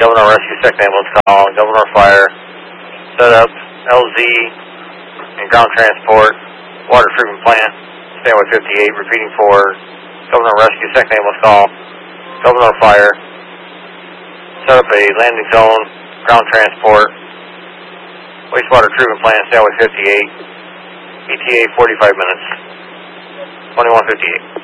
Governor Rescue, second ambulance call. Governor Fire, set up, LZ, and ground transport, water treatment plant, Stairway 58, repeating for Governor Rescue, second ambulance call. Governor Fire, set up a landing zone, ground transport, wastewater treatment plant, Stairway 58, ETA 45 minutes, 2158.